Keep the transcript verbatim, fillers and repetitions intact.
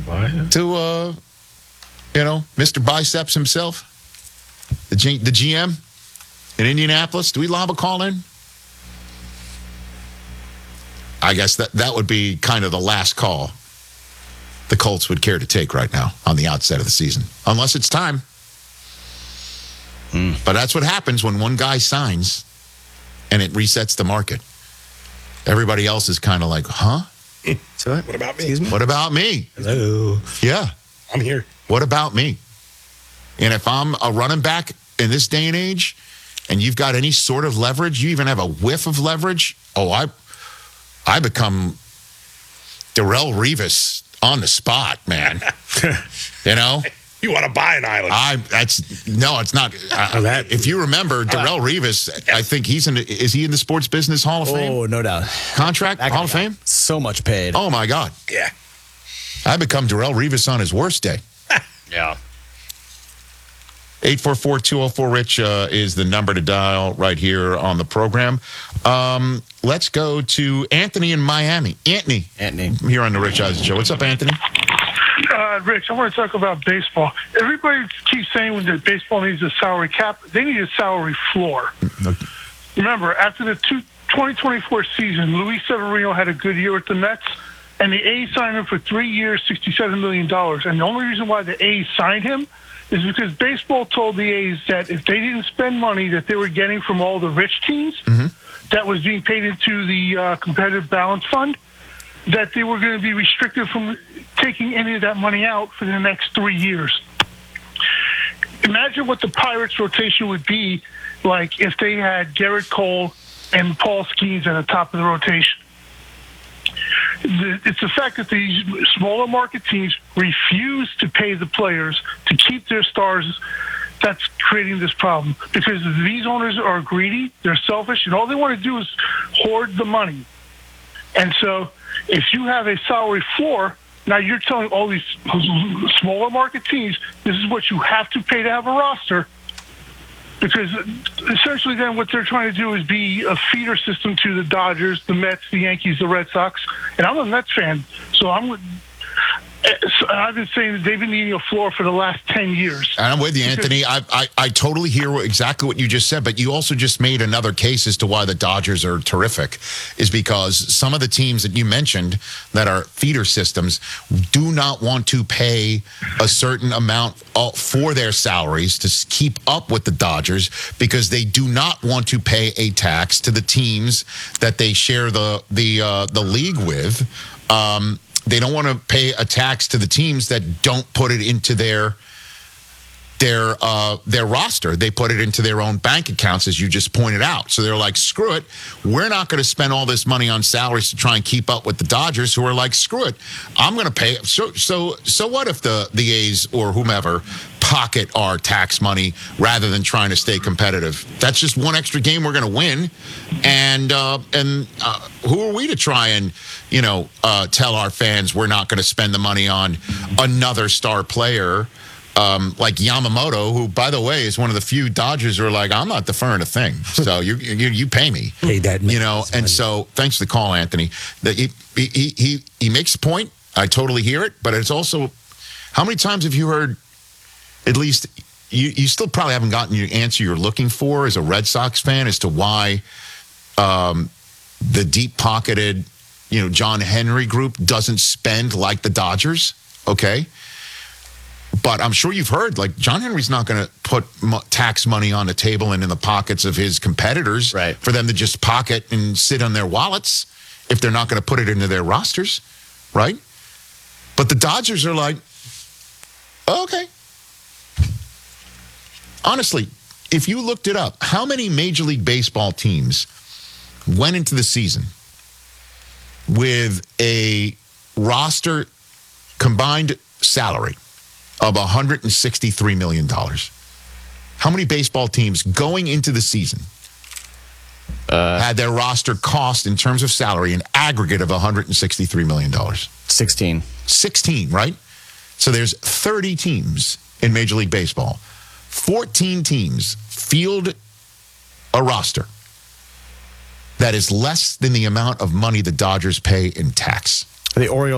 to, uh, you know, Mister Biceps himself, the G- the G M in Indianapolis? Do we lob a call in? I guess that, that would be kind of the last call the Colts would care to take right now on the outset of the season, unless it's time. Mm. But that's what happens when one guy signs and it resets the market. Everybody else is kind of like, huh? So what? What about me? Excuse me? What about me? Hello. Yeah. I'm here. What about me? And if I'm a running back in this day and age and you've got any sort of leverage, you even have a whiff of leverage, oh, I I become Darrelle Revis on the spot, man. You know? You want to buy an island? I that's no, it's not. Uh, that, if you remember, Darrelle Revis, I think he's in. Is he in the Sports Business Hall of Fame? Oh, no doubt. Contract That Hall of guy Fame. got So much paid. Oh my God. Yeah. I become Darrelle Revis on his worst day. Yeah. eight four four, two oh four, RICH uh, is the number to dial right here on the program. Um, let's go to Anthony in Miami. Anthony. Anthony. Here on the Rich Eisen Show. What's up, Anthony? Uh, Rich, I want to talk about baseball. Everybody keeps saying that baseball needs a salary cap. They need a salary floor. Okay. Remember, after the two, twenty twenty-four season, Luis Severino had a good year with the Mets, and the A's signed him for three years, sixty-seven million dollars. And the only reason why the A's signed him is because baseball told the A's that if they didn't spend money that they were getting from all the rich teams Mm-hmm. that was being paid into the uh, competitive balance fund, that they were going to be restricted from taking any of that money out for the next three years. Imagine what the Pirates' rotation would be like if they had Garrett Cole and Paul Skeens at the top of the rotation. The, it's the fact that these smaller market teams refuse to pay the players to keep their stars that's creating this problem, because these owners are greedy, they're selfish, and all they want to do is hoard the money. And so if you have a salary floor, now you're telling all these smaller market teams, this is what you have to pay to have a roster, because essentially then what they're trying to do is be a feeder system to the Dodgers, the Mets, the Yankees, the Red Sox. And I'm a Mets fan, so I'm So I've been saying that they've been needing a floor for the last ten years. And I'm with you, Anthony. I, I, I totally hear what, exactly what you just said, but you also just made another case as to why the Dodgers are terrific, is because some of the teams that you mentioned that are feeder systems do not want to pay a certain amount for their salaries to keep up with the Dodgers, because they do not want to pay a tax to the teams that they share the, the, uh, the league with. Um, They don't want to pay a tax to the teams that don't put it into their their uh, their roster. They put it into their own bank accounts, as you just pointed out. So they're like, screw it. We're not going to spend all this money on salaries to try and keep up with the Dodgers, who are like, screw it. I'm going to pay. So so so what if the the A's or whomever pocket our tax money rather than trying to stay competitive? That's just one extra game we're going to win. And uh, and uh, who are we to try and, you know, uh, tell our fans we're not going to spend the money on another star player um, like Yamamoto, who, by the way, is one of the few Dodgers who are like, I'm not deferring a thing. So you you, you pay me. Hey, that you know, and so thanks for the call, Anthony. That he, he, he, he makes a point. I totally hear it. But it's also, how many times have you heard, at least, you, you still probably haven't gotten your answer you're looking for as a Red Sox fan as to why um, the deep-pocketed, you know, John Henry group doesn't spend like the Dodgers, okay? But I'm sure you've heard, like, John Henry's not going to put mo- tax money on the table and in the pockets of his competitors right. for them to just pocket and sit on their wallets if they're not going to put it into their rosters, right? But the Dodgers are like, okay. Honestly, if you looked it up, how many Major League Baseball teams went into the season with a roster combined salary of one hundred sixty-three million dollars? How many baseball teams going into the season uh, had their roster cost in terms of salary an aggregate of one hundred sixty-three million dollars? sixteen. sixteen, right? So there's thirty teams in Major League Baseball. fourteen teams field a roster that is less than the amount of money the Dodgers pay in tax. The Orioles